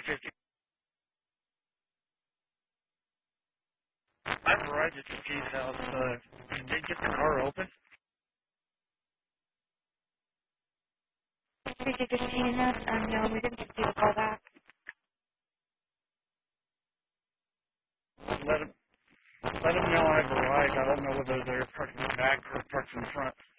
50. I've arrived at Steve's house. Did they get the car open? Did you just see that? No, we didn't get the call back. Let him know I've arrived. I don't know whether they're parked in the back or parked in front.